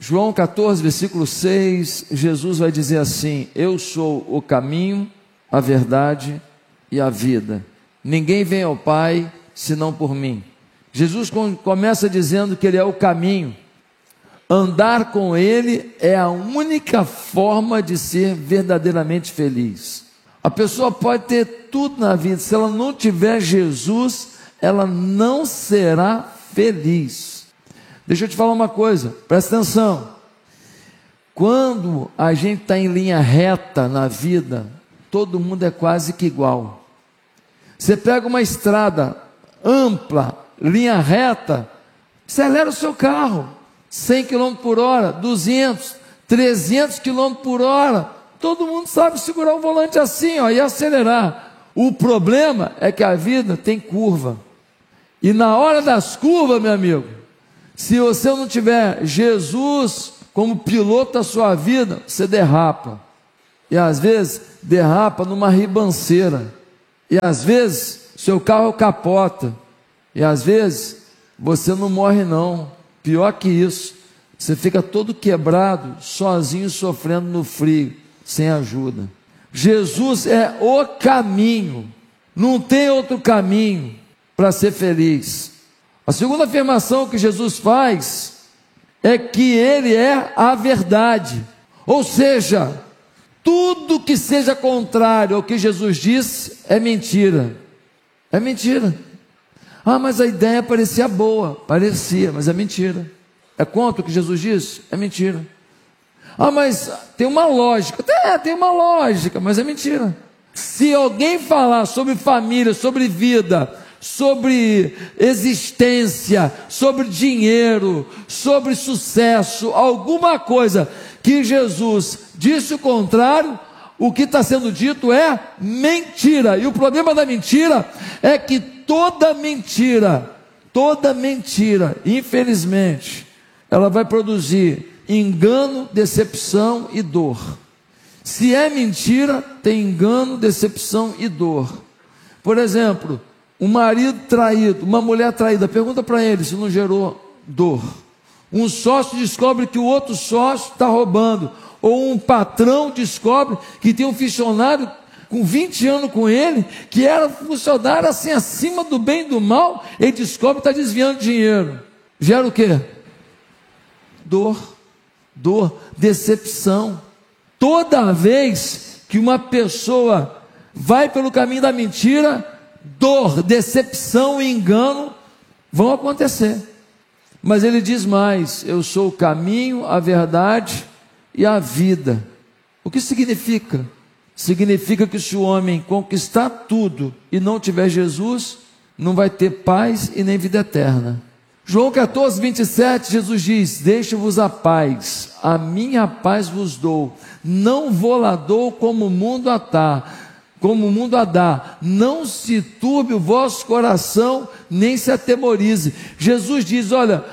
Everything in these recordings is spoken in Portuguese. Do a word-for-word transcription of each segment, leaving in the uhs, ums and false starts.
João catorze, versículo seis, Jesus vai dizer assim: eu sou o caminho, a verdade e a vida. Ninguém vem ao Pai senão por mim. Jesus começa dizendo que Ele é o caminho. Andar com Ele é a única forma de ser verdadeiramente feliz. A pessoa pode ter tudo na vida, se ela não tiver Jesus, ela não será feliz. Deixa eu te falar uma coisa, presta atenção. Quando a gente está em linha reta na vida, todo mundo é quase que igual. Você pega uma estrada ampla, linha reta, acelera o seu carro, cem quilômetros por hora, duzentos, trezentos quilômetros por hora, todo mundo sabe segurar o volante assim, ó, e acelerar. O problema é que a vida tem curva, e na hora das curvas, meu amigo, se você não tiver Jesus como piloto da sua vida, você derrapa, e às vezes derrapa numa ribanceira, e às vezes seu carro capota, e às vezes você não morre não, pior que isso, você fica todo quebrado, sozinho, sofrendo no frio, sem ajuda. Jesus é o caminho, não tem outro caminho para ser feliz. A segunda afirmação que Jesus faz é que Ele é a verdade, ou seja, tudo que seja contrário ao que Jesus disse é mentira, é mentira. Ah, mas a ideia parecia boa, parecia, mas é mentira. É contra o que Jesus disse? É mentira. Ah, mas tem uma lógica, é, tem uma lógica, mas é mentira. Se alguém falar sobre família, sobre vida, sobre existência, sobre dinheiro, sobre sucesso, alguma coisa que Jesus disse o contrário, o que está sendo dito é mentira. E o problema da mentira é que toda mentira, toda mentira, infelizmente, ela vai produzir engano, decepção e dor. Se é mentira, tem engano, decepção e dor. Por exemplo, um marido traído, uma mulher traída, pergunta para ele se não gerou dor. Um sócio descobre que o outro sócio está roubando, ou um patrão descobre que tem um funcionário com vinte anos com ele, que era funcionário assim, acima do bem e do mal, ele descobre que está desviando dinheiro. Gera o quê? Dor, dor, decepção. Toda vez que uma pessoa vai pelo caminho da mentira, dor, decepção e engano vão acontecer. Mas ele diz mais: eu sou o caminho, a verdade e a vida. O que significa? Significa que se o homem conquistar tudo e não tiver Jesus, não vai ter paz e nem vida eterna. João catorze, vinte e sete, Jesus diz: deixo-vos a paz, a minha paz vos dou, não vou lá dou como o mundo a dá, como o mundo a dá, não se turbe o vosso coração, nem se atemorize. Jesus diz: olha,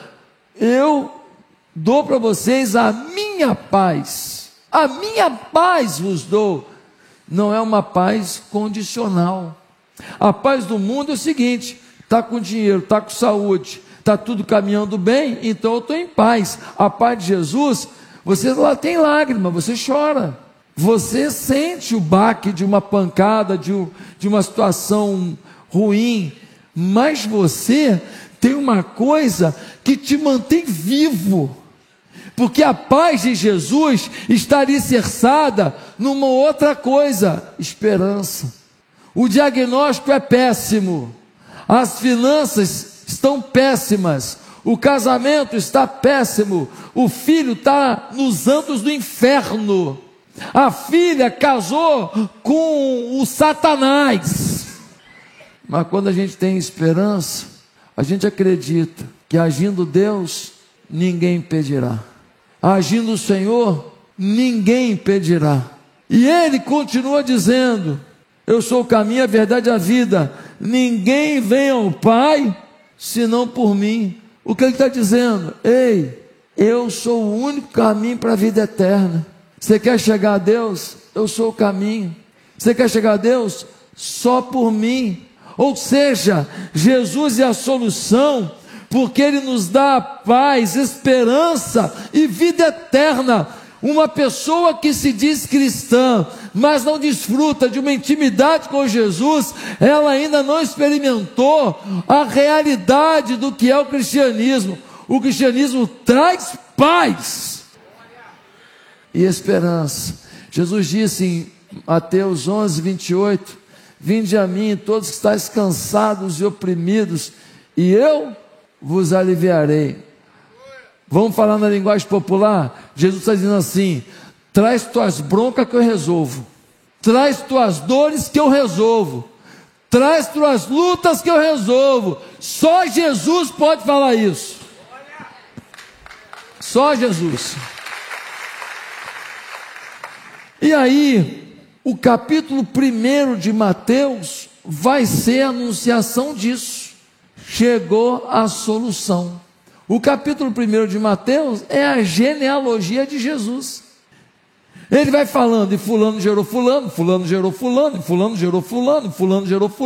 eu dou para vocês a minha paz, a minha paz vos dou. Não é uma paz condicional. A paz do mundo é o seguinte: está com dinheiro, está com saúde, está tudo caminhando bem, então eu estou em paz. A paz de Jesus, você lá tem lágrima, você chora, você sente o baque de uma pancada, de, um, de uma situação ruim, mas você tem uma coisa que te mantém vivo, porque a paz de Jesus está alicerçada numa outra coisa: esperança. O diagnóstico é péssimo, as finanças estão péssimas, o casamento está péssimo, o filho está nos antros do inferno, a filha casou com o Satanás. Mas quando a gente tem esperança, a gente acredita que agindo Deus, ninguém impedirá. Agindo o Senhor, ninguém impedirá. E Ele continua dizendo: eu sou o caminho, a verdade e a vida. Ninguém vem ao Pai senão por mim. O que Ele está dizendo? Ei, eu sou o único caminho para a vida eterna. Você quer chegar a Deus? Eu sou o caminho. Você quer chegar a Deus? Só por mim. Ou seja, Jesus é a solução porque Ele nos dá paz, esperança e vida eterna. Uma pessoa que se diz cristã, mas não desfruta de uma intimidade com Jesus, ela ainda não experimentou a realidade do que é o cristianismo. O cristianismo traz paz e esperança. Jesus disse em Mateus onze, vinte e oito, vinde a mim todos que estáis cansados e oprimidos, e eu vos aliviarei. Vamos falar na linguagem popular? Jesus está dizendo assim: traz tuas broncas que eu resolvo, traz tuas dores que eu resolvo, traz tuas lutas que eu resolvo. Só Jesus pode falar isso. Só Jesus. E aí, o capítulo primeiro de Mateus vai ser a anunciação disso. Chegou a solução. O capítulo primeiro de Mateus é a genealogia de Jesus. Ele vai falando, e fulano gerou fulano, fulano gerou fulano, fulano gerou fulano, fulano gerou fulano.